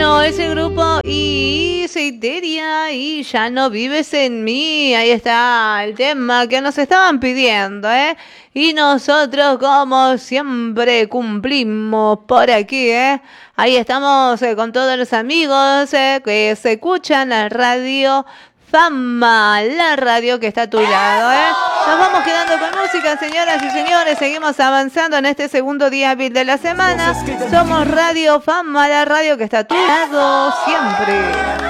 Bueno, ese grupo y Seiteria y Ya no vives en mí. Ahí está el tema que nos estaban pidiendo, ¿eh? Y nosotros, como siempre, cumplimos por aquí, ¿eh? Ahí estamos con todos los amigos que se escuchan la radio Fama, la radio que está a tu lado, ¿eh? Nos vamos quedando con música, señoras y señores. Seguimos avanzando en este segundo día hábil de la semana. Somos Radio Fama, la radio que está a tu lado siempre.